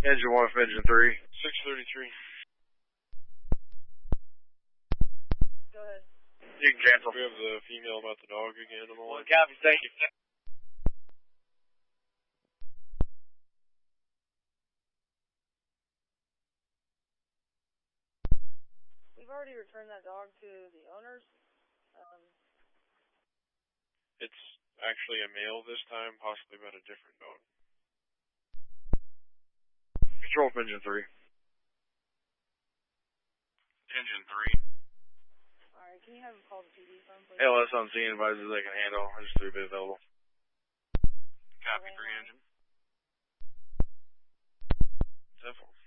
Engine 1 from Engine 3. 633. Go ahead. You can cancel. We have the female about the dog again. I'm on. Copy, thank you. We've already returned that dog to the owners. It's actually a male this time, possibly about a different dog. Control from Engine 3. Engine 3. Alright, can you have him call the PD phone, please? LS on scene advises they can handle. I just 3-bit available. Copy, Okay, 3 engine. 10-4.